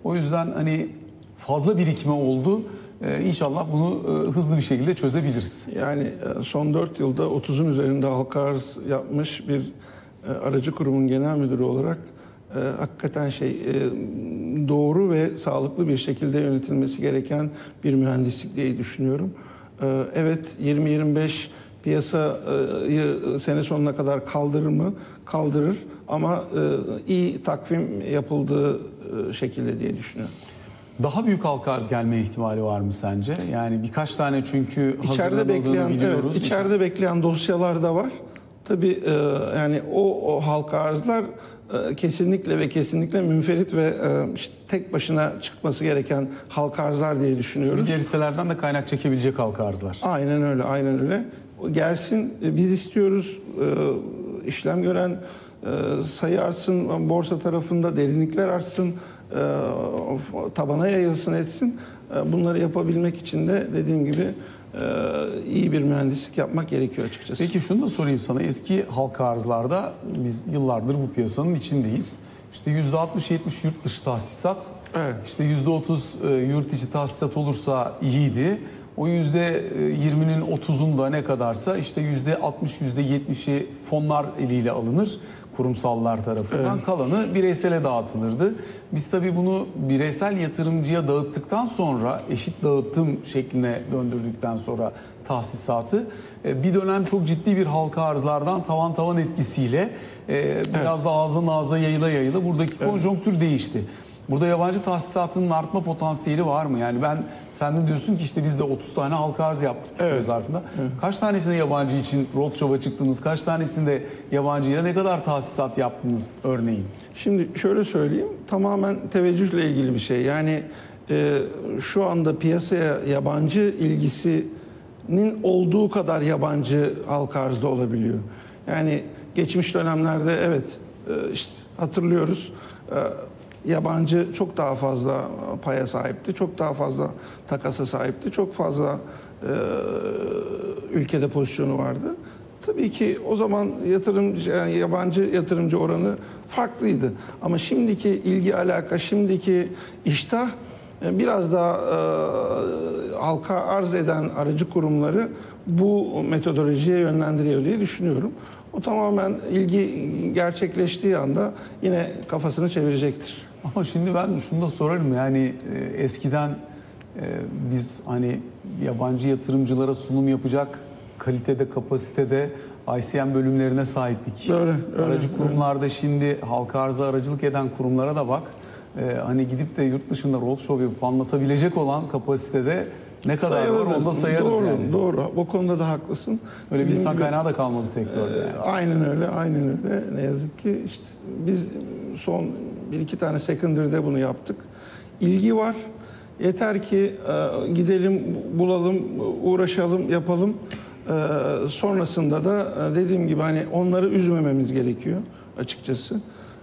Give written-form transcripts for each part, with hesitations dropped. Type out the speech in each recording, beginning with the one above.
O yüzden hani fazla birikme oldu. İnşallah bunu hızlı bir şekilde çözebiliriz. Yani son 4 yılda 30'un üzerinde halka arz yapmış bir aracı kurumun genel müdürü olarak hakikaten doğru ve sağlıklı bir şekilde yönetilmesi gereken bir mühendislik diye düşünüyorum. Evet, 20-25 piyasayı sene sonuna kadar kaldırır mı? Kaldırır, ama iyi takvim yapıldığı şekilde diye düşünüyorum. Daha büyük halka arz gelme ihtimali var mı sence? Yani birkaç tane çünkü hazırlanıldığını biliyoruz. Evet, içeride bekleyen dosyalar da var. Tabii yani o halka arzlar kesinlikle ve kesinlikle münferit ve işte tek başına çıkması gereken halka arzlar diye düşünüyoruz. Çünkü geriselerden de kaynak çekebilecek halka arzlar. Aynen öyle, aynen öyle. Gelsin, biz istiyoruz. İşlem gören sayı artsın, borsa tarafında derinlikler artsın, tabana yayılsın etsin. Bunları yapabilmek için de dediğim gibi iyi bir mühendislik yapmak gerekiyor açıkçası. Peki şunu da sorayım sana. Eski halka arzlarda biz yıllardır bu piyasanın içindeyiz. İşte %60-70 yurt dışı tahsisat, evet. İşte %30 yurt içi tahsisat olursa iyiydi. O %20'nin 30'unda ne kadarsa işte %60-%70'i fonlar eliyle alınır. Kurumsallar tarafından. Evet. Kalanı bireysele dağıtılırdı. Biz tabii bunu bireysel yatırımcıya dağıttıktan sonra, eşit dağıtım şekline döndürdükten sonra tahsisatı bir dönem çok ciddi bir halka arzlardan tavan etkisiyle biraz da ağızdan ağza yayıla buradaki konjonktür değişti. Burada yabancı tahsisatının artma potansiyeli var mı? Yani sen de diyorsun ki işte biz de 30 tane halka arz yaptık süre zarfında. Evet. Kaç tanesinde yabancı için roadshow'a çıktınız? Kaç tanesinde yabancıyla ne kadar tahsisat yaptınız örneğin? Şimdi şöyle söyleyeyim, tamamen teveccühle ilgili bir şey. Yani şu anda piyasaya yabancı ilgisinin olduğu kadar yabancı halka arzda olabiliyor. Yani geçmiş dönemlerde evet işte hatırlıyoruz. Yabancı çok daha fazla paya sahipti, çok daha fazla takasa sahipti, çok fazla ülkede pozisyonu vardı. Tabii ki o zaman yabancı yatırımcı oranı farklıydı. Ama şimdiki ilgi alaka, şimdiki iştah biraz daha halka arz eden aracı kurumları bu metodolojiye yönlendiriyor diye düşünüyorum. O tamamen ilgi gerçekleştiği anda yine kafasını çevirecektir. Ama şimdi ben şunu da sorarım, yani eskiden biz hani yabancı yatırımcılara sunum yapacak kalitede, kapasitede ICM bölümlerine sahiptik. Öyle, aracı kurumlarda şimdi halka arza aracılık eden kurumlara da bak. Hani gidip de yurt dışında roadshow yapıp anlatabilecek olan kapasitede ne kadar sayılır, var onu da sayarız doğru, yani. Doğru, o konuda da haklısın. Öyle bir insan kaynağı da kalmadı sektörde yani. Aynen öyle, aynen öyle. Ne yazık ki işte biz son 1-2 tane secondary'de bunu yaptık. İlgi var. Yeter ki gidelim, bulalım, uğraşalım, yapalım. Sonrasında da dediğim gibi hani onları üzmememiz gerekiyor açıkçası.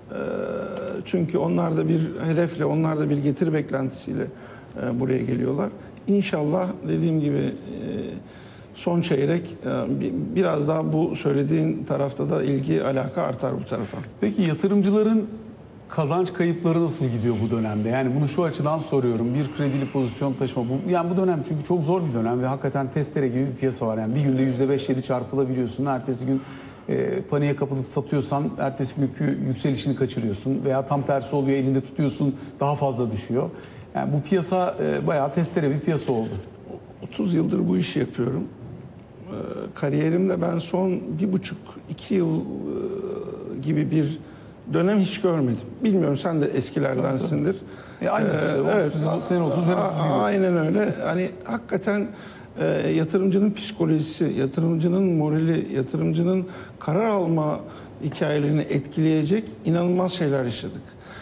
Çünkü onlar da bir hedefle, onlar da bir getiri beklentisiyle buraya geliyorlar. İnşallah dediğim gibi son çeyrek biraz daha bu söylediğin tarafta da ilgi, alaka artar bu tarafa. Peki yatırımcıların kazanç kayıpları nasıl gidiyor bu dönemde? Yani bunu şu açıdan soruyorum. Bir kredili pozisyon taşıma. Bu dönem çünkü çok zor bir dönem ve hakikaten testere gibi bir piyasa var. Yani bir günde %5-7 çarpılabiliyorsun. Ertesi gün paniğe kapılıp satıyorsan ertesi günkü yükselişini kaçırıyorsun. Veya tam tersi oluyor, elinde tutuyorsun, daha fazla düşüyor. Yani bu piyasa bayağı testere bir piyasa oldu. 30 yıldır bu işi yapıyorum. Kariyerimde ben son 1,5-2 yıl gibi bir dönem hiç görmedim. Bilmiyorum, sen de eskilerdensindir. Aynısı. Evet. Sen 30, ben 30 gibi. Aynen öyle. Hani hakikaten yatırımcının psikolojisi, yatırımcının morali, yatırımcının karar alma hikayelerini etkileyecek inanılmaz şeyler yaşadık.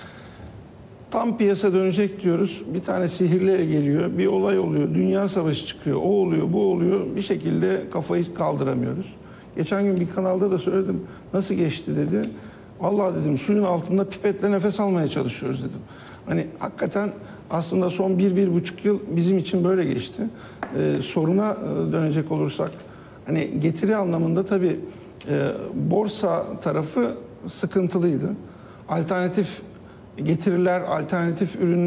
Tam piyasa dönecek diyoruz. Bir tane sihirli el geliyor. Bir olay oluyor. Dünya savaşı çıkıyor. O oluyor, bu oluyor. Bir şekilde kafayı kaldıramıyoruz. Geçen gün bir kanalda da söyledim. Nasıl geçti dedi. Vallahi dedim suyun altında pipetle nefes almaya çalışıyoruz dedim. Hani hakikaten aslında son 1-1,5 yıl bizim için böyle geçti. Soruna dönecek olursak hani getiri anlamında tabii borsa tarafı sıkıntılıydı. Alternatif getiriler, alternatif ürünler